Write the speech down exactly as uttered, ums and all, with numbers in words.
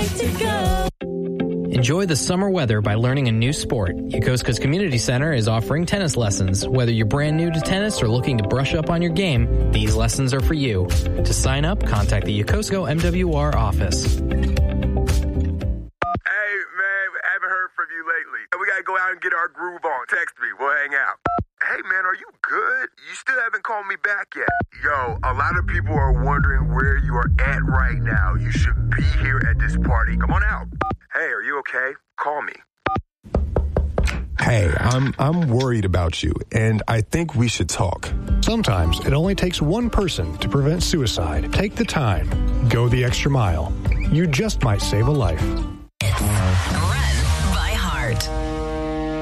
like to go. Enjoy the summer weather by learning a new sport. Yokosuka's Community Center is offering tennis lessons. Whether you're brand new to tennis or looking to brush up on your game, these lessons are for you. To sign up, contact the Yokosuka M W R office. Hey, man, I haven't heard from you lately. We gotta go out and get our groove on. Text me, we'll hang out. Hey, man, are you good? You still haven't called me back yet. Yo, a lot of people are wondering where you are at right now. You should be here at this party. Come on out. Hey, are you okay? Call me. Hey, I'm I'm worried about you, and I think we should talk. Sometimes it only takes one person to prevent suicide. Take the time. Go the extra mile. You just might save a life.